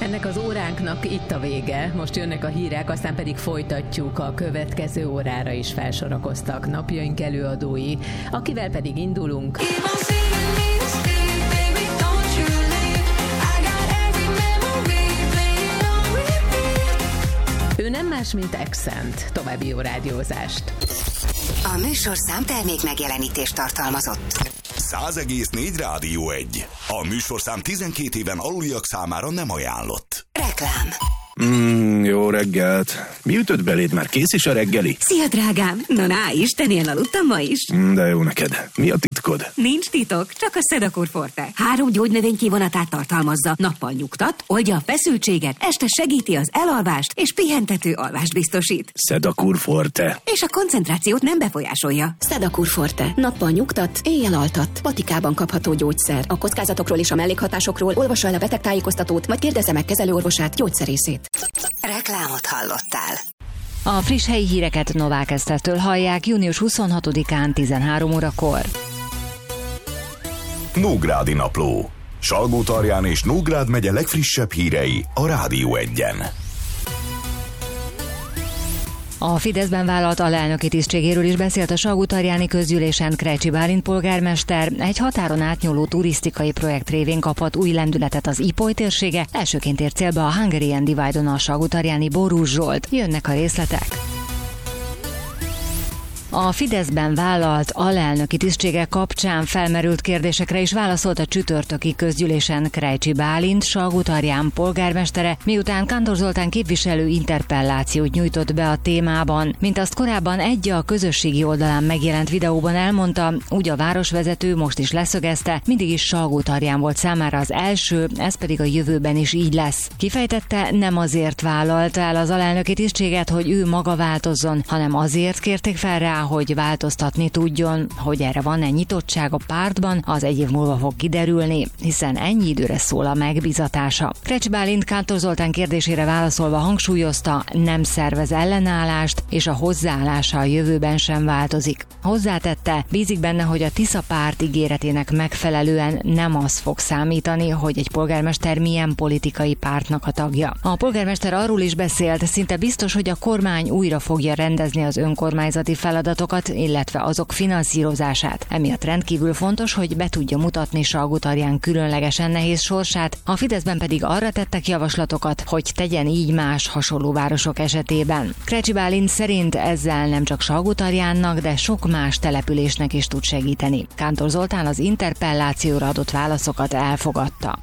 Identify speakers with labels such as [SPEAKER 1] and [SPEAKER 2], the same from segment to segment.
[SPEAKER 1] Ennek az óránknak itt a vége, most jönnek a hírek, aztán pedig folytatjuk. A következő órára is felsorakoztak napjaink előadói, akivel pedig indulunk. Ő nem más, mint Accent. További jó rádiózást.
[SPEAKER 2] A műsorszám termék megjelenítést tartalmazott.
[SPEAKER 3] 100,4 Rádió 1. A műsorszám 12 éven aluliak számára nem ajánlott.
[SPEAKER 2] Reklám.
[SPEAKER 4] Jó reggelt. Mi ütött beléd? Már kész is a reggeli?
[SPEAKER 5] Szia, drágám! Na, istennél aludtam ma is.
[SPEAKER 4] De jó neked. Mi a titkod?
[SPEAKER 5] Nincs titok, csak a Sedakur Forte. 3 gyógynövény kivonatát tartalmazza. Nappal nyugtat, oldja a feszültséget, este segíti az elalvást, és pihentető alvást biztosít.
[SPEAKER 4] Sedakur Forte.
[SPEAKER 5] És a koncentrációt nem befolyásolja.
[SPEAKER 6] Sedakur Forte. Nappal nyugtat, éjjel altat. Patikában kapható gyógyszer. A kockázatokról és a mellékhatásokról olvassa el a betegtájékoztatót, vagy kérdezze meg kezelőorvosát, gyógyszerészét.
[SPEAKER 2] Reklámot hallottál.
[SPEAKER 7] A friss helyi híreket Novák Esztertől hallják június 26-án 13 órakor.
[SPEAKER 3] Nógrádi Napló. Salgótarján és Nógrád megye legfrissebb hírei a Rádió 1-en.
[SPEAKER 7] A Fideszben vállalt alelnöki tisztségéről is beszélt a salgótarjáni közgyűlésen Krejcsi Bálint polgármester. Egy határon átnyúló turisztikai projekt révén kaphat új lendületet az Ipoly térsége. Elsőként ért célba a Hungarian Divide-on a salgótarjáni Borús Zsolt. Jönnek a részletek. A Fideszben vállalt alelnöki tisztsége kapcsán felmerült kérdésekre is válaszolt a csütörtöki közgyűlésen Krejcsi Bálint, Salgótarján polgármestere, miután Kántor Zoltán képviselő interpellációt nyújtott be a témában. Mint azt korábban a közösségi oldalán megjelent videóban elmondta, úgy a városvezető most is leszögezte, mindig is Salgótarján volt számára az első, ez pedig a jövőben is így lesz. Kifejtette, nem azért vállalta el az alelnöki tisztséget, hogy ő maga változzon, hanem azért kérték fel rá, hogy változtatni tudjon, hogy erre van-e nyitottság a pártban, az egy év múlva fog kiderülni, hiszen ennyi időre szól a megbízatása. Krejcsi Bálint Kántor Zoltán kérdésére válaszolva hangsúlyozta, nem szervez ellenállást, és a hozzáállása a jövőben sem változik. Hozzátette, bízik benne, hogy a Tisza párt ígéretének megfelelően nem az fog számítani, hogy egy polgármester milyen politikai pártnak a tagja. A polgármester arról is beszélt, szinte biztos, hogy a kormány újra fogja rendezni az önkormányzati feladatokat, illetve azok finanszírozását. Emiatt rendkívül fontos, hogy be tudja mutatni Salgótarján különlegesen nehéz sorsát, a Fideszben pedig arra tettek javaslatokat, hogy tegyen így más hasonló városok esetében. Krejcsi Bálint szerint ezzel nem csak Salgótarjánnak, de sok más településnek is tud segíteni. Kántor Zoltán az interpellációra adott válaszokat elfogadta.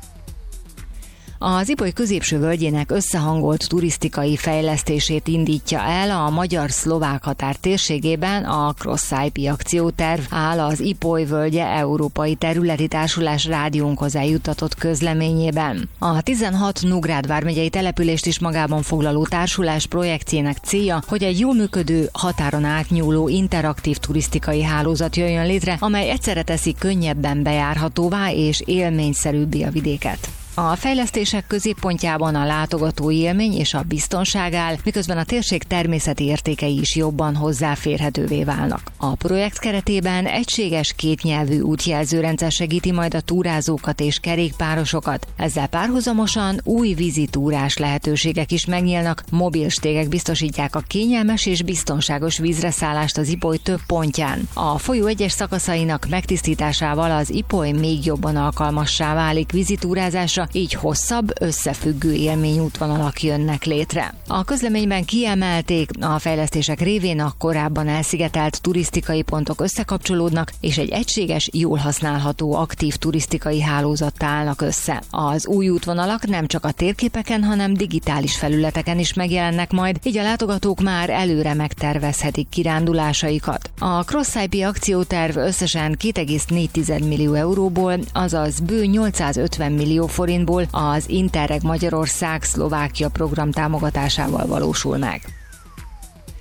[SPEAKER 7] Az Ipoly középső völgyének összehangolt turisztikai fejlesztését indítja el a magyar-szlovák határ térségében a Cross-IP akcióterv, áll az Ipoly völgye Európai Területi Társulás rádiónkhoz eljuttatott közleményében. A 16 Nógrád vármegyei települést is magában foglaló társulás projektjének célja, hogy egy jól működő, határon átnyúló interaktív turisztikai hálózat jöjjön létre, amely egyszerre teszi könnyebben bejárhatóvá és élményszerűbbé a vidéket. A fejlesztések középpontjában a látogatói élmény és a biztonság áll, miközben a térség természeti értékei is jobban hozzáférhetővé válnak. A projekt keretében egységes kétnyelvű útjelzőrendszer segíti majd a túrázókat és kerékpárosokat. Ezzel párhuzamosan új vízitúrás lehetőségek is megnyílnak, mobilstégek biztosítják a kényelmes és biztonságos vízreszállást az Ipoly több pontján. A folyó egyes szakaszainak megtisztításával az Ipoly még jobban alkalmassá válik vízitúrázásra, így hosszabb, összefüggő élményútvonalak jönnek létre. A közleményben kiemelték, a fejlesztések révén a korábban elszigetelt turisztikai pontok összekapcsolódnak, és egy egységes, jól használható, aktív turisztikai hálózattá állnak össze. Az új útvonalak nem csak a térképeken, hanem digitális felületeken is megjelennek majd, így a látogatók már előre megtervezhetik kirándulásaikat. A Cross-IP akcióterv összesen 2,4 millió euróból, azaz bő 850 millió forintból az Interreg Magyarország-Szlovákia program támogatásával valósul meg.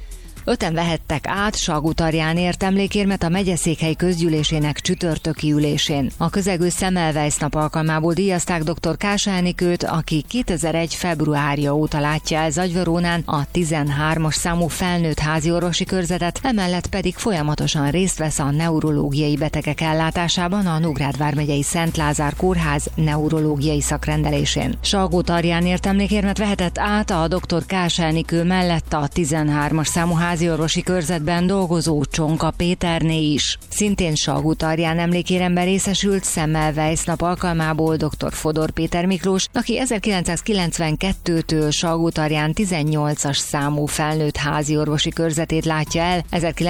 [SPEAKER 7] 5-en vehettek át Salgótarjánért emlékérmet a megyeszékhely közgyűlésének csütörtöki ülésén. A közelgő Semmelweis nap alkalmából díjazták dr. Kása Enikőt, aki 2001. februárja óta látja el Zagyvarónán a 13-as számú felnőtt háziorvosi körzetet, emellett pedig folyamatosan részt vesz a neurológiai betegek ellátásában a Nógrád vármegyei Szent Lázár kórház neurológiai szakrendelésén. Salgótarjánért emlékérmet vehetett át a dr. Kása Enikő mellett a 13-as számú háziorvosi körzetben dolgozó Csonka Péterné is. Szintén Salgótarján emlékéremben részesült Semmelweis nap alkalmából dr. Fodor Péter Miklós, aki 1992-től Salgótarján 18-as számú felnőtt háziorvosi körzetét látja el,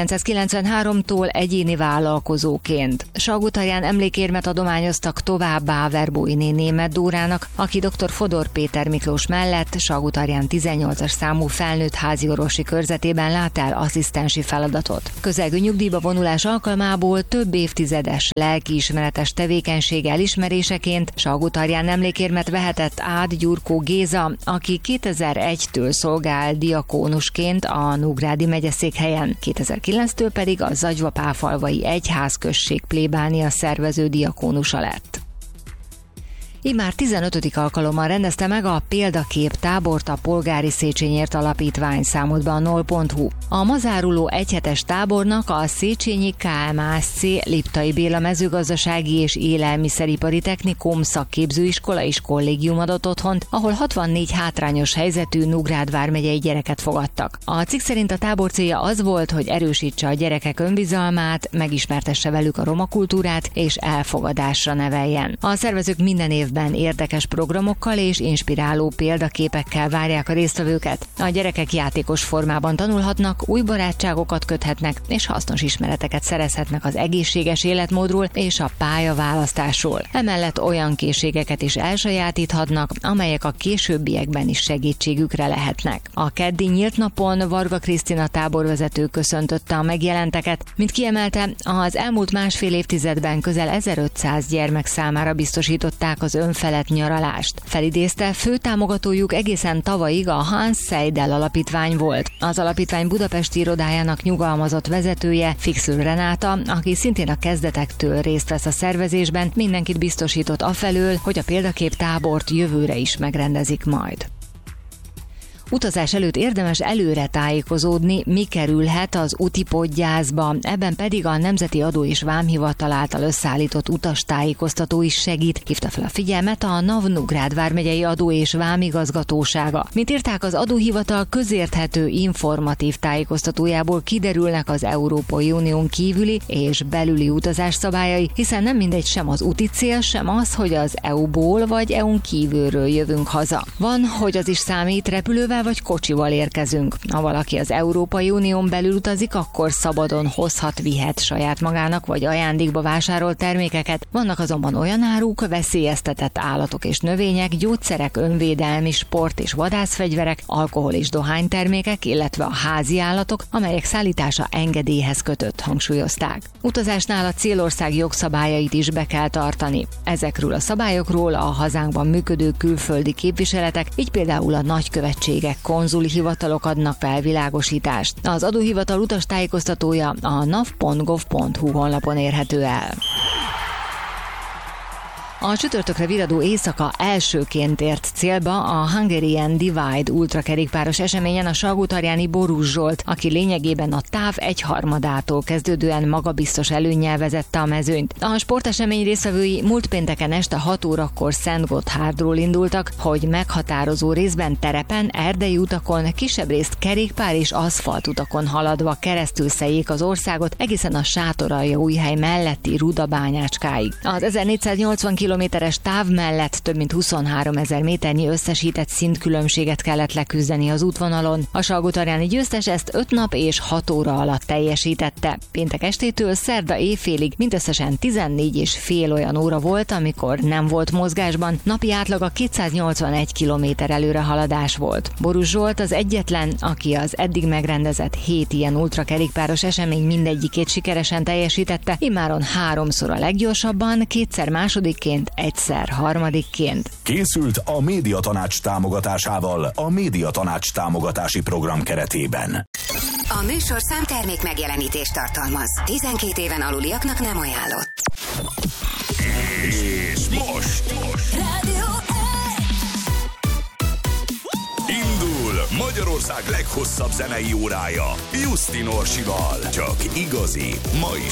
[SPEAKER 7] 1993-tól egyéni vállalkozóként. Salgótarján emlékérmet adományoztak továbbá Verbóiné Németh Dórának, aki dr. Fodor Péter Miklós mellett Salgótarján 18-as számú felnőtt háziorvosi körzetében lát el asszisztensi feladatot. Közelgő nyugdíjba vonulás alkalmából több évtizedes lelkiismeretes tevékenység elismeréseként Salgótarján emlékérmet vehetett át Gyurkó Géza, aki 2001-től szolgál diakónusként a Nógrádi megyeszékhelyen, 2009-től pedig a Zagyva-Páfalvai egyházközség plébánia szervező diakónusa lett. Immár 15. alkalommal rendezte meg a Példakép tábort a Polgári Széchenyért Alapítvány, számolt be a NOL.hu. A ma záruló egyhetes tábornak a Széchenyi KMSC Liptai Béla mezőgazdasági és élelmiszeripari technikum szakképzőiskola és kollégium adott otthont, ahol 64 hátrányos helyzetű Nógrád vármegyei gyereket fogadtak. A cikk szerint a tábor célja az volt, hogy erősítse a gyerekek önbizalmát, megismertesse velük a roma kultúrát és elfogadásra neveljen. A szervezők minden évben érdekes programokkal és inspiráló példaképekkel várják a résztvevőket. A gyerekek játékos formában tanulhatnak, új barátságokat köthetnek, és hasznos ismereteket szerezhetnek az egészséges életmódról és a pályaválasztásról. Emellett olyan készségeket is elsajátíthatnak, amelyek a későbbiekben is segítségükre lehetnek. A keddi nyílt napon Varga Krisztina táborvezető köszöntötte a megjelenteket, mint kiemelte, az elmúlt másfél évtizedben közel 1500 gyermek számára biztosították az önfelett nyaralást. Felidézte, fő támogatójuk egészen tavalyig a Hans Seidel alapítvány volt. Az alapítvány budapesti irodájának nyugalmazott vezetője, Fixl Renáta, aki szintén a kezdetektől részt vesz a szervezésben, mindenkit biztosított afelől, hogy a Példakép tábort jövőre is megrendezik majd. Utazás előtt érdemes előre tájékozódni, mi kerülhet az útipodgyászba, ebben pedig a Nemzeti Adó és Vámhivatal által összeállított utastájékoztató is segít, hívta fel a figyelmet a NAV Nógrád vármegyei adó és vámigazgatósága. Mint írták, az adóhivatal közérthető informatív tájékoztatójából kiderülnek az Európai Unión kívüli és belüli utazás szabályai, hiszen nem mindegy sem az úti cél, sem az, hogy az EU-ból vagy EU-n kívülről jövünk haza. Van, hogy az is számít, repülővel vagy kocsival érkezünk. Ha valaki az Európai Unión belül utazik, akkor szabadon hozhat, vihet saját magának vagy ajándékba vásárolt termékeket. Vannak azonban olyan áruk, veszélyeztetett állatok és növények, gyógyszerek, önvédelmi, sport és vadászfegyverek, alkohol és dohánytermékek, illetve a házi állatok, amelyek szállítása engedélyhez kötött, hangsúlyozták. Utazásnál a célország jogszabályait is be kell tartani. Ezekről a szabályokról a hazánkban működő külföldi képviseletek, így például a nagykövetségek, konzuli hivatalok adnak felvilágosítást. Az adóhivatal utastájékoztatója a nav.gov.hu honlapon érhető el. A csütörtökre viradó éjszaka elsőként ért célba a Hungarian Divide ultrakerékpáros eseményen a salgótarjáni Borús Zsolt, aki lényegében a táv 1/3-ától kezdődően magabiztos előnnyel vezette a mezőnyt. A sportesemény résztvevői múlt pénteken este 6 órakor Szentgotthárdról indultak, hogy meghatározó részben terepen, erdei utakon, kisebb részt kerékpár és aszfaltutakon haladva keresztül szeljék az országot egészen a Sátoraljaújhely melletti Rudabányácskáig. Az 1480 kilométeres táv mellett több mint 23 000 méternyi összesített szintkülönbséget kellett leküzdeni az útvonalon. A salgótarjáni győztes ezt 5 nap és 6 óra alatt teljesítette. Péntek estétől szerda éjfélig mindösszesen 14,5 olyan óra volt, amikor nem volt mozgásban, napi átlaga 281 kilométer előrehaladás volt. Borús Zsolt az egyetlen, aki az eddig megrendezett 7 ilyen ultrakerékpáros esemény mindegyikét sikeresen teljesítette, immáron 3-szor a leggyorsabban, 2-szer másodikként elsőként, egyszer harmadikként.
[SPEAKER 3] Készült a Médiatanács támogatásával a Médiatanács támogatási program keretében.
[SPEAKER 2] A műsorszám termék megjelenítést tartalmaz. 12 éven aluliaknak nem ajánlott.
[SPEAKER 3] És most
[SPEAKER 2] Rádió
[SPEAKER 3] indul Magyarország leghosszabb zenei órája Justin Orsival. Csak igazi, ma is